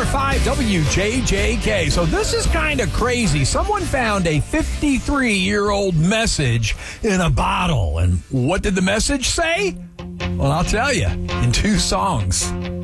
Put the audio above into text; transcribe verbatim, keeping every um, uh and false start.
five W J J K. So this is kind of crazy. Someone found a fifty-three-year-old message in a bottle. And what did the message say? Well, I'll tell you in two songs.